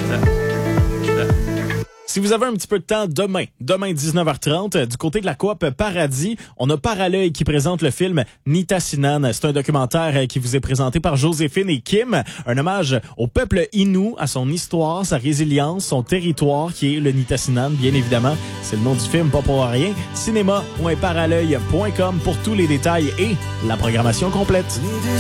Si vous avez un petit peu de temps demain 19h30, du côté de la coop Paradis, on a Paralœil qui présente le film Nitassinan. C'est un documentaire qui vous est présenté par Joséphine et Kim. Un hommage au peuple Innu, à son histoire, sa résilience, son territoire qui est le Nitassinan, bien évidemment. C'est le nom du film, pas pour rien. Cinéma.paralœil.com pour tous les détails et la programmation complète.